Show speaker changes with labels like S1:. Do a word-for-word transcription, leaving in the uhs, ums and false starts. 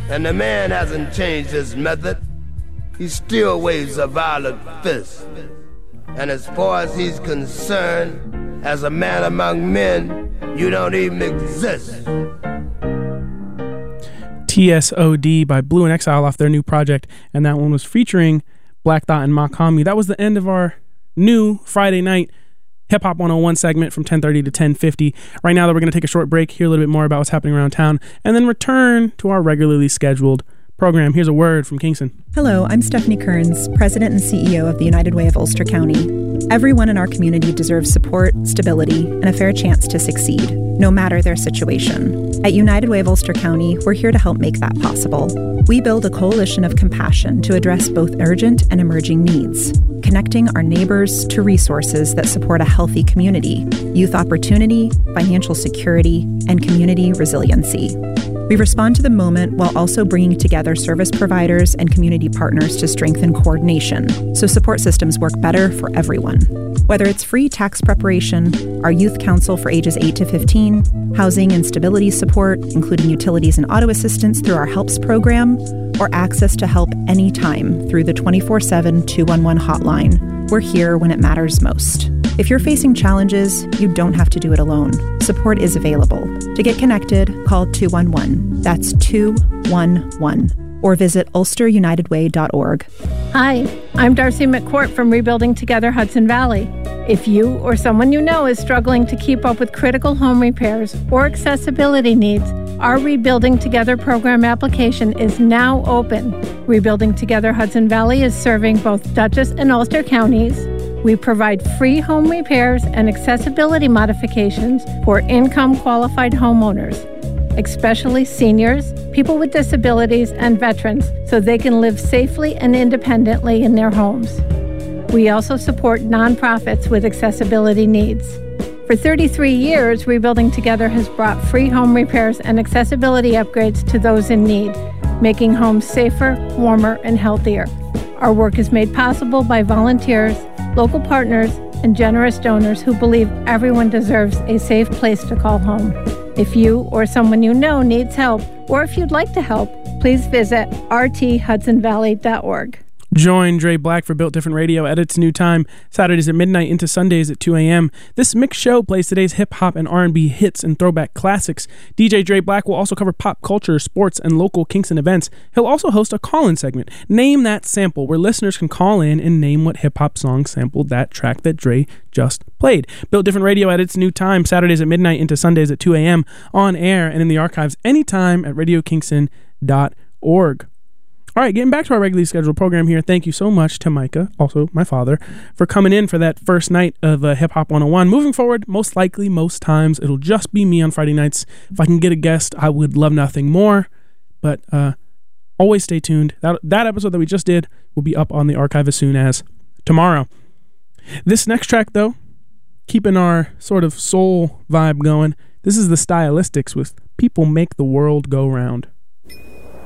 S1: And the man hasn't changed his method. He still waves a violent fist. And as far as he's concerned, as a man among men, you don't even exist.
S2: T S O D by Blue in Exile off their new project, and that one was featuring Black Thought and Makami. That was the end of our new Friday night Hip Hop one oh one segment from ten thirty to ten fifty. Right now, though, we're going to take a short break, hear a little bit more about what's happening around town, and then return to our regularly scheduled program. Here's a word from Kingston.
S3: Hello, I'm Stephanie Kearns, President and C E O of the United Way of Ulster County. Everyone in our community deserves support, stability, and a fair chance to succeed, no matter their situation. At United Way of Ulster County, we're here to help make that possible. We build a coalition of compassion to address both urgent and emerging needs, connecting our neighbors to resources that support a healthy community, youth opportunity, financial security, and community resiliency. We respond to the moment while also bringing together service providers and community partners to strengthen coordination, so support systems work better for everyone. Whether it's free tax preparation, our youth council for ages eight to fifteen, housing and stability support, including utilities and auto assistance through our HELPS program, or access to help anytime through the twenty-four seven two one one hotline, we're here when it matters most. If you're facing challenges, you don't have to do it alone. Support is available. To get connected, call two one one. That's two one one. Or visit ulster united way dot org.
S4: Hi, I'm Darcy McCourt from Rebuilding Together Hudson Valley. If you or someone you know is struggling to keep up with critical home repairs or accessibility needs, our Rebuilding Together program application is now open. Rebuilding Together Hudson Valley is serving both Dutchess and Ulster counties. We provide free home repairs and accessibility modifications for income-qualified homeowners, especially seniors, people with disabilities, and veterans, so they can live safely and independently in their homes. We also support nonprofits with accessibility needs. For thirty-three years, Rebuilding Together has brought free home repairs and accessibility upgrades to those in need, making homes safer, warmer, and healthier. Our work is made possible by volunteers, local partners, and generous donors who believe everyone deserves a safe place to call home. If you or someone you know needs help, or if you'd like to help, please visit r t hudson valley dot org.
S2: Join Dre Black for Built Different Radio at its new time, Saturdays at midnight into Sundays at two a.m. This mixed show plays today's hip-hop and R and B hits and throwback classics. D J Dre Black will also cover pop culture, sports, and local Kingston events. He'll also host a call-in segment, Name That Sample, where listeners can call in and name what hip-hop song sampled that track that Dre just played. Built Different Radio at its new time, Saturdays at midnight into Sundays at two a.m. on air and in the archives anytime at radio kingston dot org. All right, getting back to our regularly scheduled program here. Thank you so much to Micah, also my father, for coming in for that first night of uh, Hip Hop one oh one. Moving forward, most likely, most times, it'll just be me on Friday nights. If I can get a guest, I would love nothing more. But uh, always stay tuned. That, that episode that we just did will be up on the archive as soon as tomorrow. This next track, though, keeping our sort of soul vibe going, this is the Stylistics with People Make the World Go Round.